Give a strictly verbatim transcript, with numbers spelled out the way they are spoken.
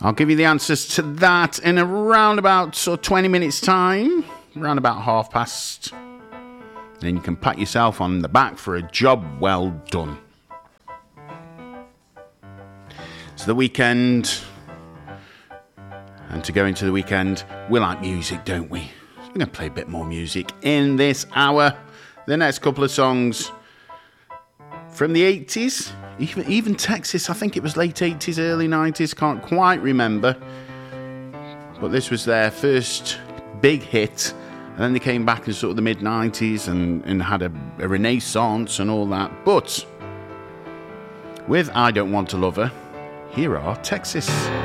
I'll give you the answers to that in around about sort of twenty minutes time, around about half past. Then you can pat yourself on the back for a job well done. It's the weekend, and to go into the weekend, we like music, don't we? So we're going to play a bit more music in this hour. The next couple of songs from the eighties. Even, even Texas, I think it was late eighties, early nineties, can't quite remember. But this was their first big hit. And then they came back in sort of the mid nineties and, and had a, a renaissance and all that. But with I Don't Want to Love Her, here are Texas.